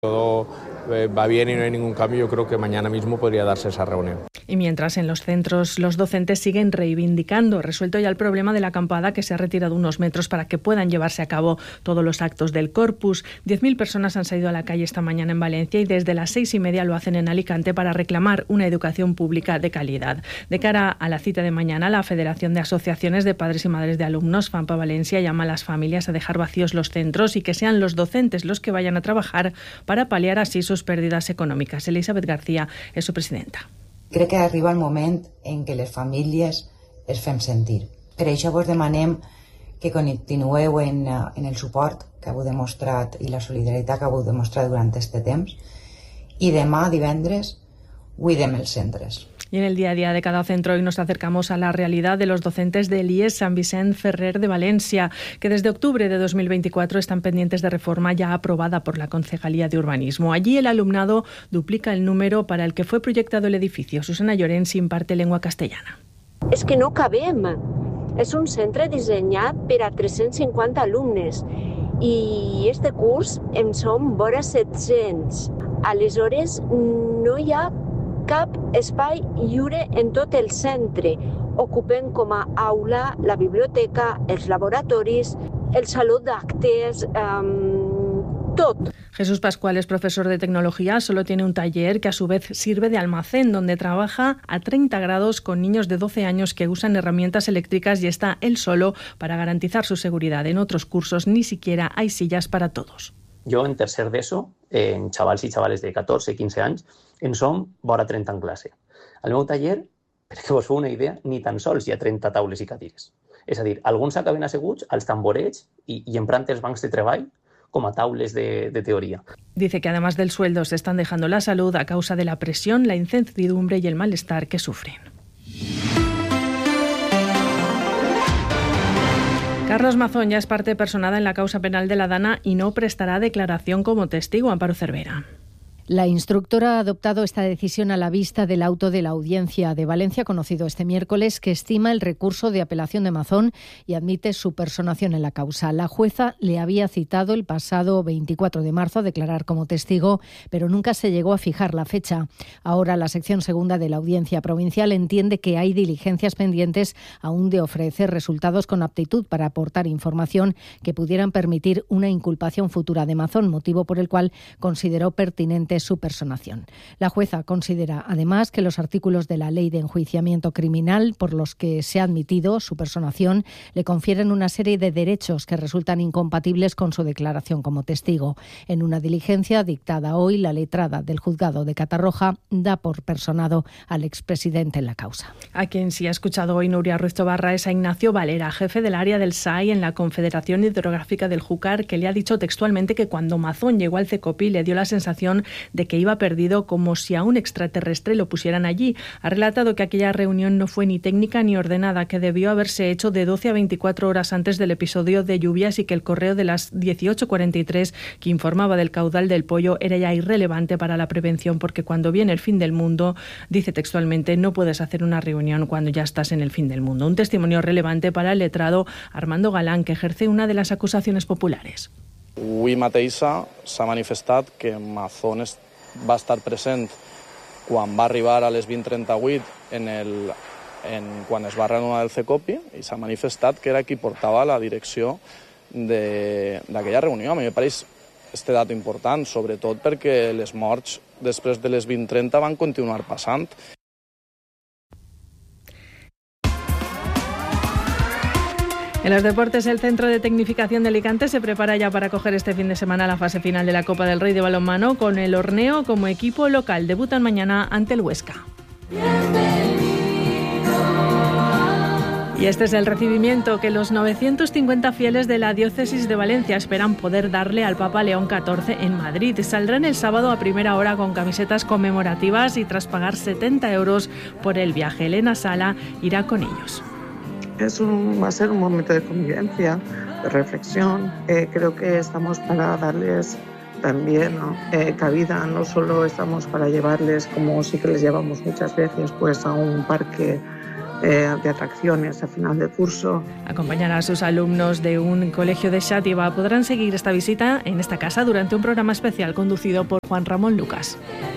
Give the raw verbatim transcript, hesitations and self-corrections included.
todo eh, va bien y no hay ningún cambio, yo creo que mañana mismo podría darse esa reunión. Y mientras en los centros los docentes siguen reivindicando, resuelto ya el problema de la acampada que se ha retirado unos metros para que puedan llevarse a cabo todos los actos del Corpus. diez mil personas han salido a la calle esta mañana en Valencia y desde las seis y media lo hacen en Alicante para reclamar una educación pública de calidad. De cara a la cita de mañana, la Federación de Asociaciones de Padres y Madres de Alumnos, FAMPA Valencia, llama a las familias a dejar vacíos los centros y que sean los docentes los que vayan a trabajar para paliar así sus pérdides econòmiques. Elisabet García és su presidenta. Crec que arriba el moment en què les famílies es fem sentir. Per això vos demanem que continueu en, en el suport que heu demostrat i la solidaritat que heu demostrat durant aquest temps i demà, divendres, cuidem els centres. Y en el día a día de cada centro hoy nos acercamos a la realidad de los docentes del I E S San Vicent Ferrer de Valencia, que desde octubre de dos mil veinticuatro están pendientes de reforma ya aprobada por la Concejalía de Urbanismo. Allí el alumnado duplica el número para el que fue proyectado el edificio. Susana Llorens imparte lengua castellana. És que no cabem. És un centre dissenyat per a tres-cents cinquanta alumnes i este curs en som vora set-cents. Aleshores, no hi ha cap espai lliure en tot el centre. Ocupem com a aula la biblioteca, els laboratoris, el saló d'actes, um, tot. Jesús Pascual es profesor de tecnología, solo tiene un taller que a su vez sirve de almacén, donde trabaja a treinta grados con niños de doce años que usan herramientas eléctricas y está él solo para garantizar su seguridad. En otros cursos ni siquiera hay sillas para todos. Jo en tercer d'ESO, en xavals i xavales de catorze i quinze anys, en som vora trenta en classe. Al meu taller, perquè vos feu una idea, ni tan sols hi ha trenta taules i cadires. És a dir, alguns acaben asseguts als tamborets i, i emprant els bancs de treball com a taules de, de teoría. Dice que además del sueldo se están dejando la salud a causa de la presión, la incertidumbre y el malestar que sufren. Carlos Mazón ya es parte personada en la causa penal de la Dana y no prestará declaración como testigo. Amparo Cervera. La instructora ha adoptado esta decisión a la vista del auto de la Audiencia de Valencia, conocido este miércoles, que estima el recurso de apelación de Mazón y admite su personación en la causa. La jueza le había citado el pasado veinticuatro de marzo a declarar como testigo, pero nunca se llegó a fijar la fecha. Ahora la sección segunda de la Audiencia Provincial entiende que hay diligencias pendientes aún de ofrecer resultados con aptitud para aportar información que pudieran permitir una inculpación futura de Mazón, motivo por el cual consideró pertinente su personación. La jueza considera además que los artículos de la Ley de Enjuiciamiento Criminal por los que se ha admitido su personación le confieren una serie de derechos que resultan incompatibles con su declaración como testigo. En una diligencia dictada hoy, la letrada del juzgado de Catarroja da por personado al expresidente en la causa. A quien sí ha escuchado hoy Nuria Ruiz Tobarra es a Ignacio Valera, jefe del área del S A I en la Confederación Hidrográfica del Júcar, que le ha dicho textualmente que cuando Mazón llegó al CECOPI le dio la sensación de que iba perdido, como si a un extraterrestre lo pusieran allí. Ha relatado que aquella reunión no fue ni técnica ni ordenada, que debió haberse hecho de doce a veinticuatro horas antes del episodio de lluvias y que el correo de las dieciocho cuarenta y tres que informaba del caudal del Pollo era ya irrelevante para la prevención, porque cuando viene el fin del mundo, dice textualmente, no puedes hacer una reunión cuando ya estás en el fin del mundo. Un testimonio relevante para el letrado Armando Galán, que ejerce una de las acusaciones populares. Avui mateixa s'ha manifestat que Mazón va estar present quan va arribar a les vint trenta-vuit en el, en, quan es va renovar el CECOPI i s'ha manifestat que era qui portava la direcció d'aquella reunió. A mi me pareix este dato important, sobretot perquè les morts després de les vint trenta van continuar passant. En los deportes, el Centro de Tecnificación de Alicante se prepara ya para acoger este fin de semana la fase final de la Copa del Rey de balonmano con el Horneo como equipo local. Debutan mañana ante el Huesca. Y este es el recibimiento que los novecientos cincuenta fieles de la Diócesis de Valencia esperan poder darle al Papa León catorce en Madrid. Saldrán el sábado a primera hora con camisetas conmemorativas y tras pagar setenta euros por el viaje. Elena Sala irá con ellos. Es un, va a ser un momento de convivencia, de reflexión. Eh, creo que estamos para darles también, ¿no? eh, cabida. No solo estamos para llevarles, como sí que les llevamos muchas veces, pues a un parque eh, de atracciones a final de curso. Acompañar a sus alumnos de un colegio de Xàtiva podrán seguir esta visita en esta casa durante un programa especial conducido por Juan Ramón Lucas.